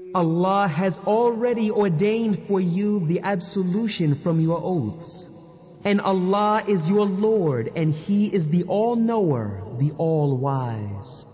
Allah has already ordained for you the absolution from your oaths. And Allah is your Lord, and He is the All-Knower, the All-Wise.